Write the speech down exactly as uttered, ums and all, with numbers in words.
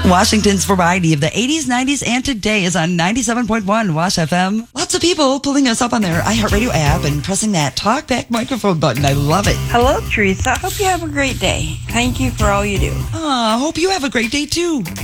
Washington's variety of the eighties, nineties, and today is on ninety-seven point one Wash F M. Lots of people pulling us up on their iHeartRadio app and pressing that talkback microphone button. I love it. Hello, Teresa. Hope you have a great day. Thank you for all you do. Aw, hope you have a great day, too.